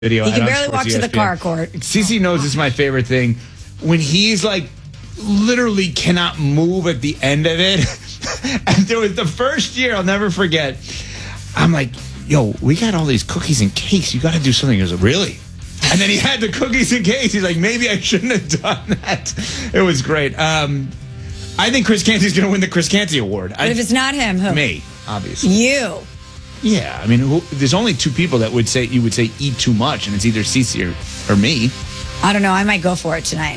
video. He can barely walk to the car, Court. Cece knows it's my favorite thing. When he's like, literally cannot move at the end of it. And there was the first year, I'll never forget. I'm like, yo, we got all these cookies and cakes. You got to do something. He goes, really? And then he had the cookies and cakes. He's like, maybe I shouldn't have done that. It was great. I think Chris Canty's going to win the Chris Canty Award. But if it's not him, who? Me, obviously. You. Yeah, I mean, there's only two people that would say eat too much, and it's either Cece or me. I don't know. I might go for it tonight.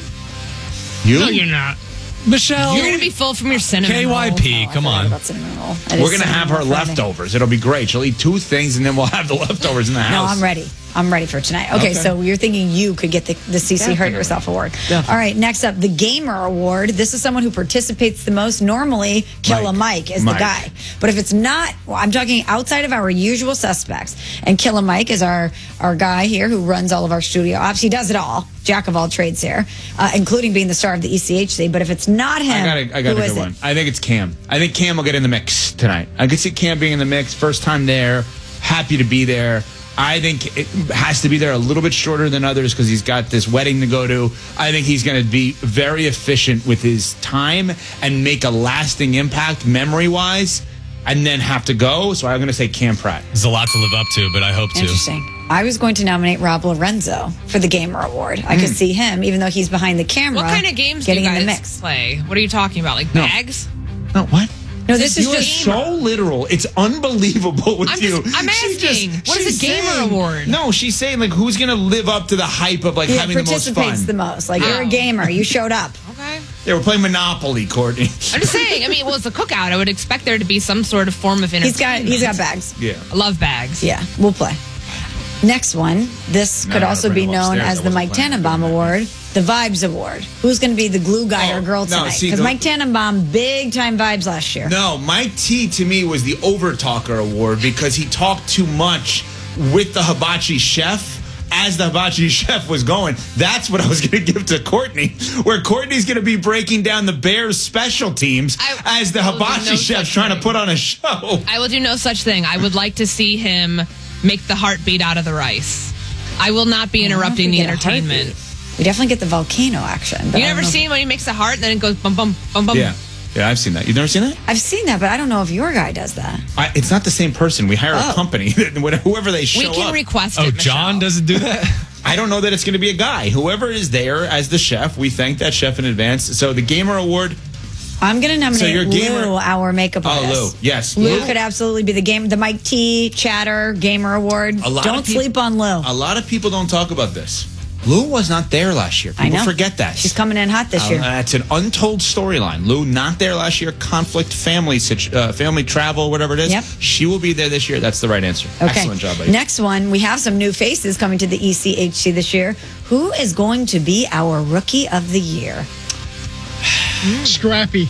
You? No, you're not. Michelle. You're going to be full from your cinnamon roll. KYP, come on. About cinnamon roll. We're going to have her leftovers. It'll be great. She'll eat two things, and then we'll have the leftovers in the house. No, I'm ready. I'm ready for tonight. Okay, so you're thinking you could get the CC Hurt Yourself Award. Definitely. All right, next up, the Gamer Award. This is someone who participates the most. Normally, Killer Mike is the guy. But if it's not, well, I'm talking outside of our usual suspects. And Killer Mike is our guy here who runs all of our studio ops. He does it all. Jack of all trades here, including being the star of the ECHC. But if it's not him, I got a good one. I think it's Cam. I think Cam will get in the mix tonight. I could see Cam being in the mix. First time there. Happy to be there. I think it has to be there a little bit shorter than others because he's got this wedding to go to. I think he's going to be very efficient with his time and make a lasting impact memory-wise and then have to go. So I'm going to say Cam Pratt. There's a lot to live up to, but I hope to. Interesting. I was going to nominate Rob Lorenzo for the Gamer Award. I could see him, even though he's behind the camera. What kind of games do you getting in the guys mix. play? What are you talking about? Like bags? No, what? No, this is You're just so literal. It's unbelievable with you. I'm asking. What is a Gamer Award? No, she's saying like who's going to live up to the hype of like having the most fun. Participates the most. Like you're a gamer. You showed up. Okay. They were playing Monopoly, Courtney. I'm just saying. I mean, well, it's a cookout. I would expect there to be some sort of form of entertainment. He's got bags. Yeah. I love bags. Yeah, we'll play. Next one. This could also be known as the Mike Tannenbaum Award, the Vibes Award. Who's going to be the glue guy or girl tonight? Because Mike Tannenbaum, big time vibes last year. No, Mike T to me was the Overtalker Award because he talked too much with the hibachi chef. As the hibachi chef was going, that's what I was going to give to Courtney, where Courtney's going to be breaking down the Bears' special teams as the hibachi chef's trying to put on a show. I will do no such thing. I would like to see him make the heartbeat out of the rice. I will not be interrupting the entertainment. We definitely get the volcano action. You never seen when he makes the heart and then it goes bum, bum, bum, bum? Yeah, I've seen that. You've never seen that? I've seen that, but I don't know if your guy does that. It's not the same person. We hire a company. Whoever they show up. We can request it, Oh, John Michelle. doesn't do that? I don't know that it's going to be a guy. Whoever is there as the chef, we thank that chef in advance. So the Gamer Award. I'm going to nominate Lou, our makeup artist. Oh, Lou. Yes. Lou could absolutely be the Mike T. Chatter Gamer Award. Don't sleep on Lou. A lot of people don't talk about this. Lou was not there last year. People forget that. She's coming in hot this year. That's an untold storyline. Lou not there last year. Conflict, family travel, whatever it is. Yep. She will be there this year. That's the right answer. Okay. Excellent job, buddy. Next one, we have some new faces coming to the ECHC this year. Who is going to be our Rookie of the Year? Scrappy.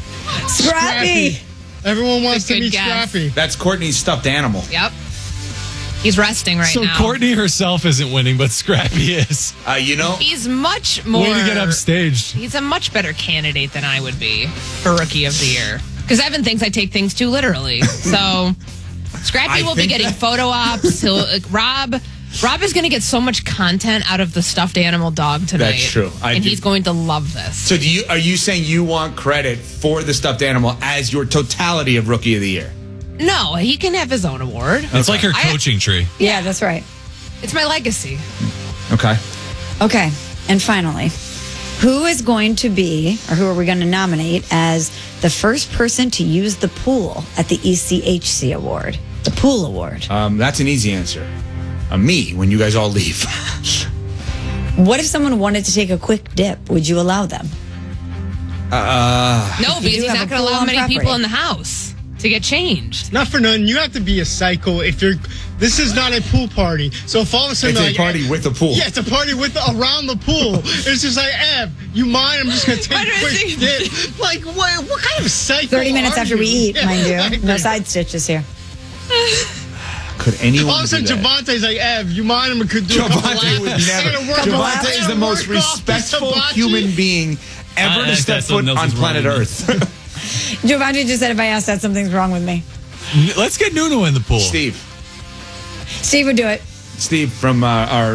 Everyone wants to meet Scrappy. That's Courtney's stuffed animal. Yep. He's resting right now. So Courtney herself isn't winning, but Scrappy is. He's much more... Way to get upstaged. He's a much better candidate than I would be for Rookie of the Year. Because Evan thinks I take things too literally. So Scrappy will be getting photo ops. Rob is going to get so much content out of the stuffed animal dog tonight. That's true. He's going to love this. So are you saying you want credit for the stuffed animal as your totality of Rookie of the Year? No, he can have his own award. It's like her coaching tree. Yeah, that's right. It's my legacy. Okay. Okay, and finally, who is going to be, or who are we going to nominate as the first person to use the pool at the ECHC Award? The Pool Award. That's an easy answer. Me, when you guys all leave. What if someone wanted to take a quick dip? Would you allow them? No, because he's not going to allow many people in the house to get changed. Not for nothing. You have to be a psycho if you're. This is not a pool party. So if all of a sudden it's a party with a pool. Yeah, it's a party around the pool. It's just like, you mind? I'm just gonna take a quick dip. Like what kind of psycho? 30 minutes after we eat, mind you. Exactly. No side stitches here. Could anyone? All of a sudden, Javante's like, you mind? I could do Javante would never. Javante is the most respectful human being ever to step foot on planet Earth. Giovanni just said if I ask that, something's wrong with me. Let's get Nuno in the pool. Steve would do it. Steve from our